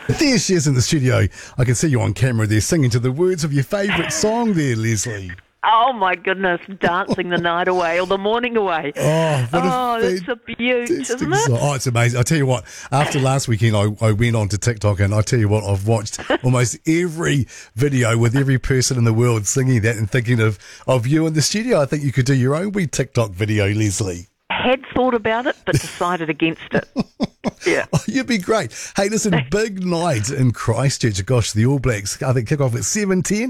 There she is in the studio. I can see you on camera there singing to the words of your favourite song there, Leslie. Oh my goodness, dancing the night away or the morning away. Oh, that's a beaut, isn't it? Oh, it's amazing. I'll tell you what, after last weekend, I went on to TikTok and I tell you what, I've watched almost every video with every person in the world singing that and thinking of you in the studio. I think you could do your own wee TikTok video, Leslie. Had thought about it, but decided against it. Yeah. Oh, you'd be great. Hey, listen, big night in Christchurch. Gosh, the All Blacks, I think, kick off at 7:10,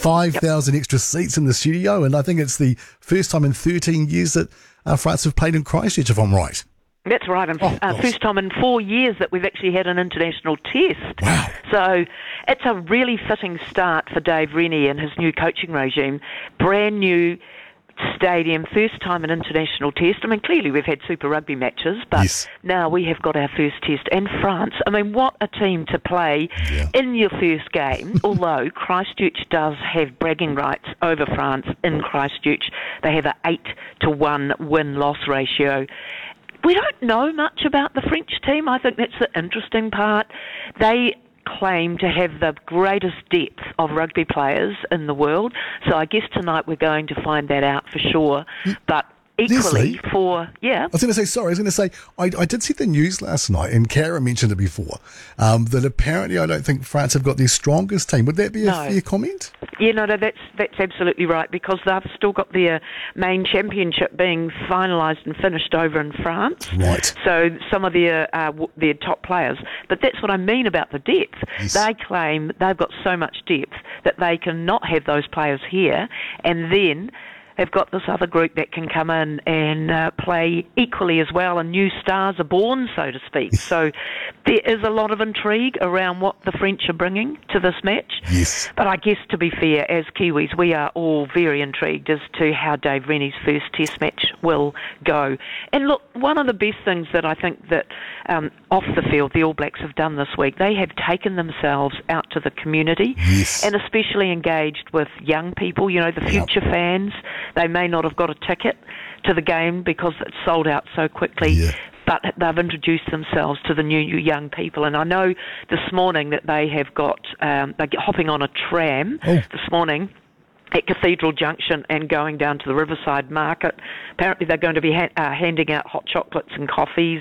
5,000 extra seats in the studio, and I think it's the first time in 13 years that France have played in Christchurch, if I'm right. That's right. First time in 4 years that we've actually had an international test. Wow. So it's a really fitting start for Dave Rennie and his new coaching regime. Brand new stadium, first time an international test. I mean, clearly we've had Super Rugby matches, but yes, now we have got our first test. And France, I mean, what a team to play in your first game, although Christchurch does have bragging rights over France in Christchurch. They have an 8-1 win-loss ratio. We don't know much about the French team. I think that's the interesting part. They claim to have the greatest depth of rugby players in the world. So I guess tonight we're going to find that out for sure. But equally Leslie, I was going to say, I did see the news last night, and Kara mentioned it before, that apparently I don't think France have got their strongest team. Would that be a fair comment? Yeah, no, that's absolutely right, because they've still got their main championship being finalised and finished over in France. Right. So some of their top players. But that's what I mean about the depth. Yes. They claim they've got so much depth that they can not have those players here, and then they've got this other group that can come in and play equally as well, and new stars are born, so to speak. So there is a lot of intrigue around what the French are bringing to this match. Yes. But I guess, to be fair, as Kiwis, we are all very intrigued as to how Dave Rennie's first test match will go. And look, one of the best things that I think that off the field the All Blacks have done this week, they have taken themselves out to the community, and especially engaged with young people, you know, the future fans. They may not have got a ticket to the game because it's sold out so quickly, but they've introduced themselves to the new young people. And I know this morning that they have got, they're hopping on a tram this morning at Cathedral Junction and going down to the Riverside Market. Apparently they're going to be handing out hot chocolates and coffees.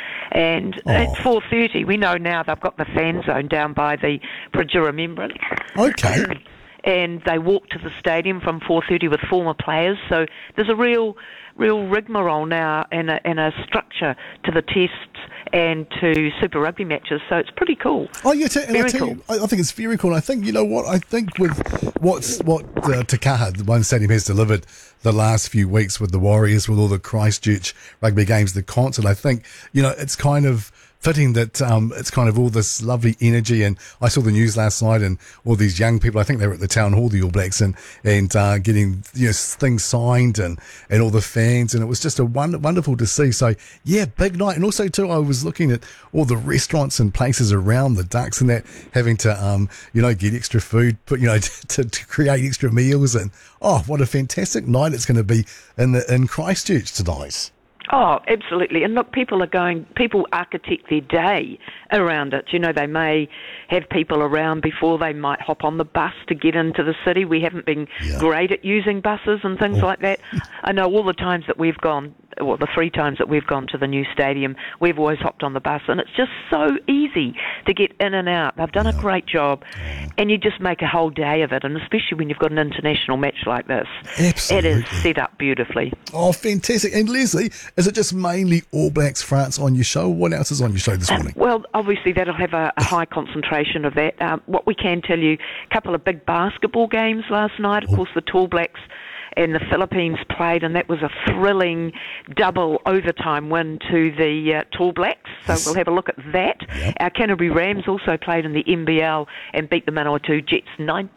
And at 4:30, we know now they've got the fan zone down by the Bridge of Remembrance. Okay. And they walk to the stadium from 4:30 with former players. So there's a real rigmarole now and a structure to the tests and to Super Rugby matches. So it's pretty cool. Oh, yeah, very cool. I think it's very cool. I think, you know what, I think with what Takaha, the one stadium, has delivered the last few weeks with the Warriors, with all the Christchurch rugby games, the concert, I think, you know, it's kind of fitting that it's kind of all this lovely energy. And I saw the news last night and all these young people, I think they were at the town hall, the All Blacks, and getting, you know, things signed and all the fans, and it was just a wonderful to see. So yeah, big night. And also too, I was looking at all the restaurants and places around the Ducks and that, having to you know, get extra food, put, you know, to create extra meals, and what a fantastic night it's going to be in Christchurch tonight. Oh, absolutely. And look, people architect their day around it. You know, they may have people around before they might hop on the bus to get into the city. We haven't been great at using buses and things like that. I know all the times that we've gone, well, the 3 times that we've gone to the new stadium, we've always hopped on the bus, and it's just so easy to get in and out. They've done a great job, and you just make a whole day of it, and especially when you've got an international match like this. Absolutely. It is set up beautifully. Oh, fantastic. And Leslie, is it just mainly All Blacks France on your show? What else is on your show this morning? Well, obviously that'll have a high concentration of that. What we can tell you, a couple of big basketball games last night. Of course, the Tall Blacks and the Philippines played, and that was a thrilling double overtime win to the Tall Blacks. So we'll have a look at that. Yep. Our Canterbury Rams also played in the NBL and beat the Manawatu Jets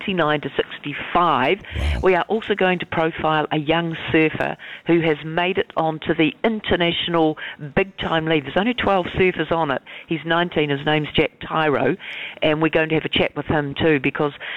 99-65. Wow. We are also going to profile a young surfer who has made it onto the international big-time league. There's only 12 surfers on it. He's 19. His name's Jack Tyro, and we're going to have a chat with him too, because